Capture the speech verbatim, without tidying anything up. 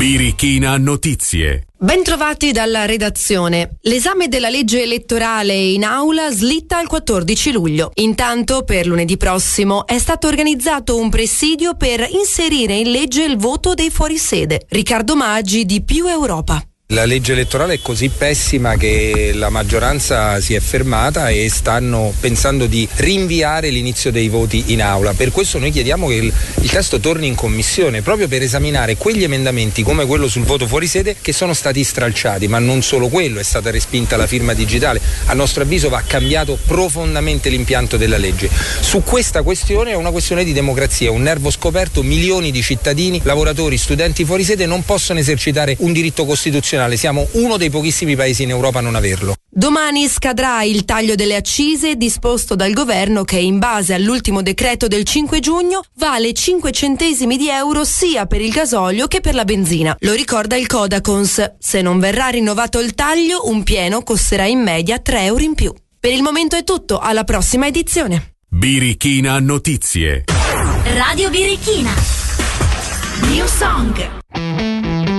Birichina Notizie. Bentrovati dalla redazione. L'esame della legge elettorale in aula slitta al quattordici luglio. Intanto, per lunedì prossimo, è stato organizzato un presidio per inserire in legge il voto dei fuorisede. Riccardo Maggi di Più Europa. La legge elettorale è così pessima che la maggioranza si è fermata e stanno pensando di rinviare l'inizio dei voti in aula. Per questo noi chiediamo che il, il testo torni in commissione, proprio per esaminare quegli emendamenti come quello sul voto fuori sede che sono stati stralciati, ma non solo quello, è stata respinta la firma digitale. A nostro avviso va cambiato profondamente l'impianto della legge. Su questa questione è una questione di democrazia, un nervo scoperto, milioni di cittadini, lavoratori, studenti fuori sede non possono esercitare un diritto costituzionale. Siamo uno dei pochissimi paesi in Europa a non averlo. Domani scadrà il taglio delle accise disposto dal governo che, in base all'ultimo decreto del cinque giugno, vale cinque centesimi di euro sia per il gasolio che per la benzina. Lo ricorda il Codacons. Se non verrà rinnovato il taglio, un pieno costerà in media tre euro in più. Per il momento è tutto, alla prossima edizione. Birichina Notizie. Radio Birichina. New Song.